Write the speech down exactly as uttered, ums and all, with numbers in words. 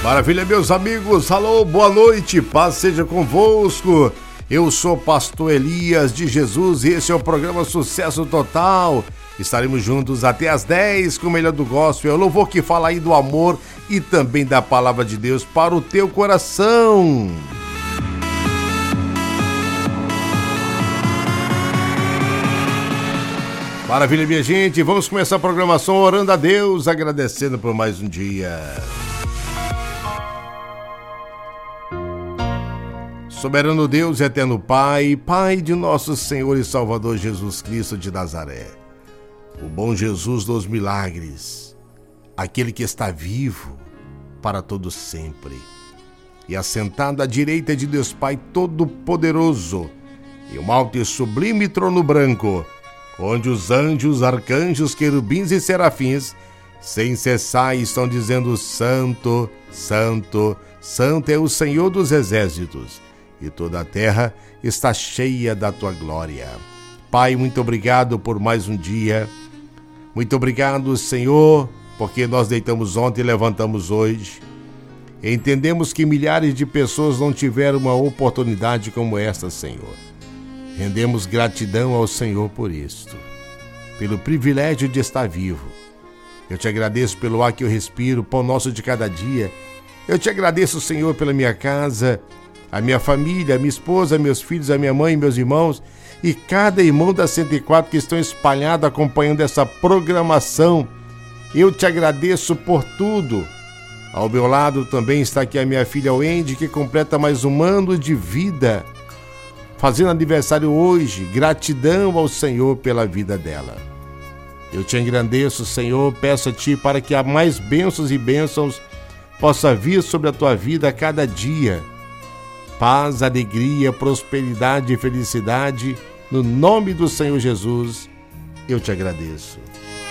Maravilha, meus amigos, alô, boa noite, paz seja convosco. Eu sou o pastor Elias de Jesus e esse é o programa Sucesso Total. Estaremos juntos até às dez com o melhor do gospel, o louvor que fala aí do amor e também da palavra de Deus para o teu coração. Maravilha, minha gente, vamos começar a programação orando a Deus, agradecendo por mais um dia. Soberano Deus, eterno Pai, Pai de nosso Senhor e Salvador Jesus Cristo de Nazaré, o bom Jesus dos milagres, aquele que está vivo para todo sempre e assentado à direita de Deus Pai Todo-Poderoso e um alto e sublime trono branco, onde os anjos, arcanjos, querubins e serafins sem cessar estão dizendo: Santo, Santo, Santo é o Senhor dos exércitos, e toda a terra está cheia da tua glória. Pai, muito obrigado por mais um dia. Muito obrigado, Senhor, porque nós deitamos ontem e levantamos hoje. Entendemos que milhares de pessoas não tiveram uma oportunidade como esta, Senhor. Rendemos gratidão ao Senhor por isto, pelo privilégio de estar vivo. Eu te agradeço pelo ar que eu respiro, pão nosso de cada dia. Eu te agradeço, Senhor, pela minha casa, a minha família, a minha esposa, meus filhos, a minha mãe, meus irmãos e cada irmão da cento e quatro que estão espalhados acompanhando essa programação. Eu te agradeço por tudo. Ao meu lado também está aqui a minha filha Wendy, que completa mais um ano de vida, fazendo aniversário hoje. Gratidão ao Senhor pela vida dela. Eu te engrandeço, Senhor, peço a Ti para que há mais bênçãos e bênçãos possa vir sobre a Tua vida a cada dia. Paz, alegria, prosperidade e felicidade, no nome do Senhor Jesus, eu te agradeço.